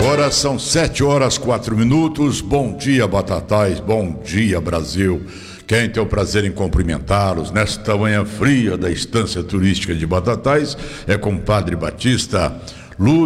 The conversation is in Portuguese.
Agora são 7h04. Bom dia, Batatais. Bom dia, Brasil. Quem tem o prazer em cumprimentá-los nesta manhã fria da Estância Turística de Batatais é compadre Batista.